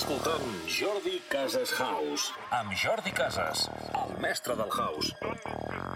escoltant Jordi Casas House, amb Jordi Casas, el mestre del house.